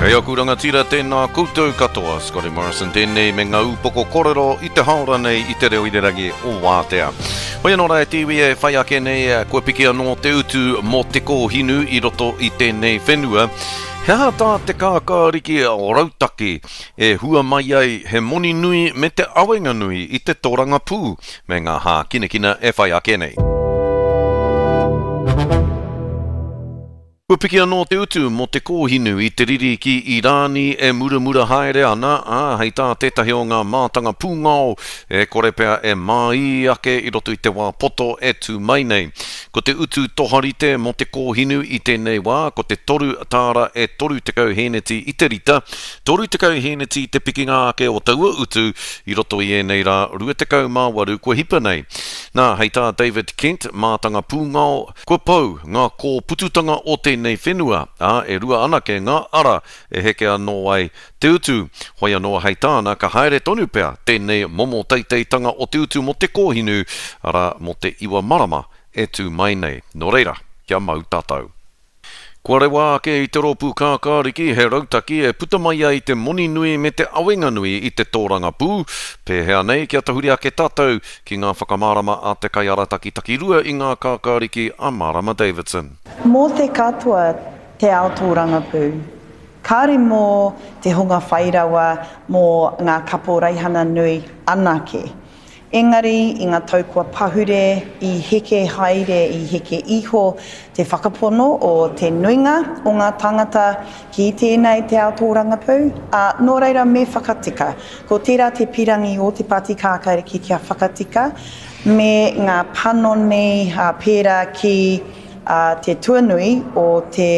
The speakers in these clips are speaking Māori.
Kei aku rangatira tēnā koutou katoa, Scotty Morrison tēnei me ngā upoko korero i te haora nei i te reo i rangi o Wātea. Hoi anō rai tiwi e whai ake nei kua piki anō te utu mō te kōhinu i roto i tēnei whenua. He aha tā te kākāriki o Rautaki e hua mai ai he moni nui me te awenga nui i te tōranga pū me ngā hā kinekina e whai ake nei. Kua piki anō te utu mō te kōhinu i te riri ki Irani e muramura haere ana, hei tā tētahi o ngā mātanga pūngao e kore pea e mai ake i roto i te wā poto e tū mai nei. Ko te utu toharite mō te kōhinu i tēnei wā, ko te toru tāra e toru tekau heneti i te rita, toru tekau heneti i te pikinga ake o taua utu i roto i e nei rā rua tekau māwaru kua hipa nei. Nā, hei tā David Kent, mātanga pūngao, kua pau ngā kō pututanga o te nei whenua, e rua ana ke ngā ara e heke anō ai te utu. Hoi anō hei tāna ka haere tonu pea tēnei momo teiteitanga o te utu mo te kōhinu, ara mo te iwa marama e tū mai nei. Nō reira, kia mau tātou. Kua rewa ake i te rōpū kākāriki he Rautaki e puta mai ai te moni nui me te awenga nui i te tōranga pū. Pēhea nei kia tahuri ake tātou ki ngā whakamārama a te kai arataki takirua i ngā kākāriki a Marama Davidson. Mō te katoa te ao tōranga pū, kāre mō te hunga whairawa mō ngā kapo reihana nui anake. Engari, i ngā taukua pahure, i heke haere, i heke iho, te whakapono o te nuinga o ngā tangata ki tēnei te ao tōranga pū. Nō reira me whakatika, ko tērā te pirangi o te pāti kākāriki kia whakatika, me ngā panone pērā ki te tuanui o te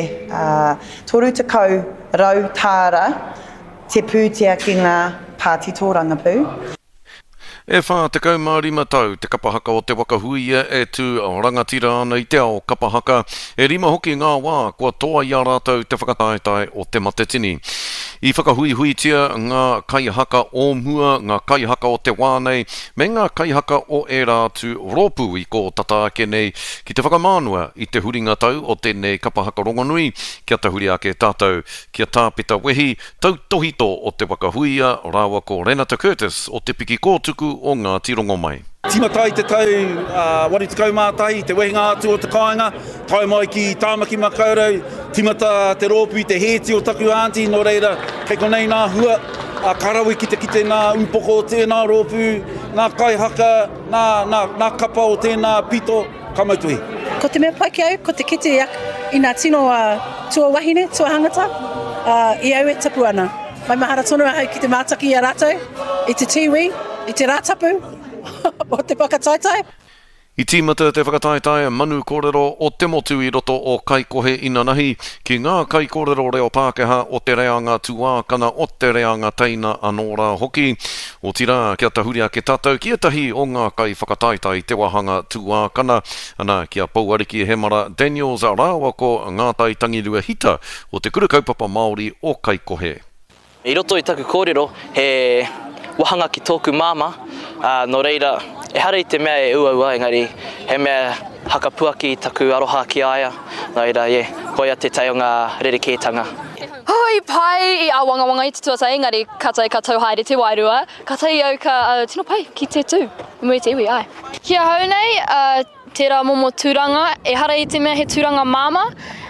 toru tekau rau tāra, te pūtea ki ngā pāti tōranga pū. E whā te kaumārima tau, te kapahaka o te wakahuia e tū rangatira ana i te ao kapahaka. E rima hoki ngā wā, kua toa i a rātou te whakataetai o te matetini. I whakahui-huitia ngā kaihaka o mua, ngā kaihaka o te wānei, me ngā kaihaka o e rātu rōpū i ko tata ake nei ki te whakamānua i te huringa tau o tēnei kapahaka rongonui, kia tahuri ake tātou, kia tāpita wehi, tau tohito o te wakahuia, rāua ko Renata Curtis o te piki kōtuku o ngā tirongo mai. Timatai te tau, wari te kaumātai, te wehinga atu o te kāinga, tau mai ki Tāmaki Makaurau, timata te rōpū i te hēti o taku ānti, nō reira, kei konei nā hua, karawi ki te nā umpoko o tēnā rōpū, nā kaihaka, nā kapa o tēnā pito, ka mautuhi. Ko te mea pai ki au, ko te kite i nā tino tua wahine, tua hangata, i au e tapu ana. Mai mahara tonu au ki te mātaki i a rātou, i te tiwi, i te rātapu, o te whakataitai. I tīmata te whakataitai manu kōrero o te motu i roto o kaikohe inanahi ki ngā kaikōrero reo Pākehā o te reanga tuākana o te reanga teina anōra hoki. O tira kia tahuri ake tātou ki etahi o ngā kai whakataitai te wahanga tuākana. Ana kia pauariki he mara Daniels rāua ko ngā tai tangirua hita o te kura kaupapa Māori o kaikohe. I roto i taku kōrero he wahanga ki tōku māma, nō reira, e hara i te mea e ua engari, he mea hakapuaki taku aroha ki aia, nō reira, koia te tai o ngā rerekētanga. Hoi pai i a wangawanga i te tuatai, engari katai ka tau haere te wairua, katai au ka tino pai ki te tū, mui te iwi ai. Kia hau nei, tērā momo tūranga, e hara i te mea he tūranga māma,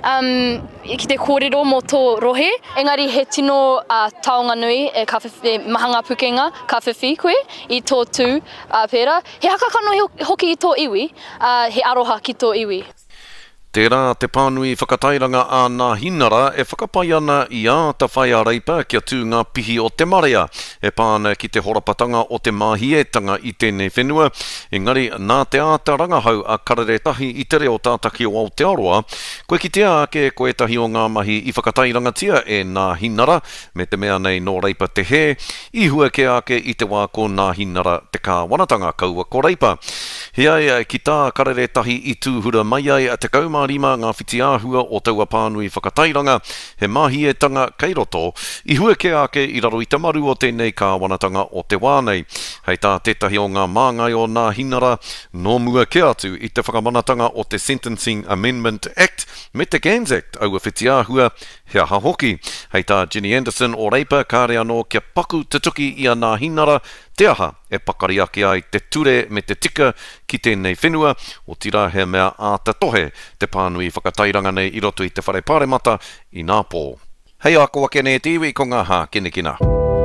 ki te kōrero mō tō rohe, engari he tino taonga nui e mahanga pukenga, ka whiwhi koe, i tō tū pērā. He hakakano hoki i tō iwi, he aroha ki tō iwi. Tērā te pānui whakatairanga a ngā hinara e whakapai ana i a ta whai a reipa kia tū ngā pihi o te marea e pāna ki te horapatanga o te māhietanga i tēnei whenua. Engari, nā te āta rangahau a kareretahi i te reo tātaki o Aotearoa, koe ki te ake koe tahi o ngā mahi i whakatairangatia e ngā hinara me te mea nei no reipa te he, i hua ke ake i te wā ko ngā hinara te kāwanatanga kaua ko reipa. Heai ki tā kareretahi i tūhura mai ai a te kaumārima ngā whiti āhua o taua pānui whakatairanga, he māhietanga kei roto, i hua ke ake i raro i te maru o tēnei kāwanatanga o te wānei. Hei tā tētahi o ngā māngai o ngā hinara, no mua ke atu i te whakamanatanga o te Sentencing Amendment Act me te Gangs Act, aua whiti āhua, Hea ha hoki, hei tā Ginny Anderson o Reipa, kāre anō kia paku te tuki i a nā hinara, te aha e pakari ake ai te ture me te tika ki tēnei whenua, o tira he mea a te tohe, te pānui whakatairanga nei i roto i te whare pāremata i nā pō. Hei ako ake nei te iwi ko ngā hā kinekina.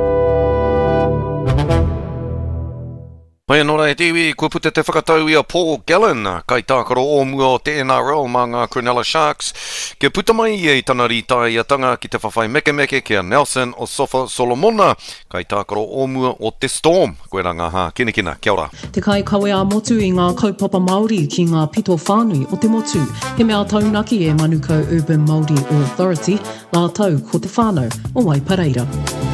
Mai anō rei te iwi, kua pute te whakatau i a Paul Gallen, kai tākaro o mua o te NRL mā ngā Cronulla Sharks. Kia puta mai i tana rītai i a tanga ki te whawhai meke kia Nelson o Sofa Solomona, kai tākaro o mua o te Storm. Koe rā ngā hā kinekina, kia ora. Te kai kawe a motu i ngā kaupapa Māori ki ngā pito whānui o te motu. He mea taunaki e Manukau Urban Māori Authority, la tau ko te whānau o Waipareira.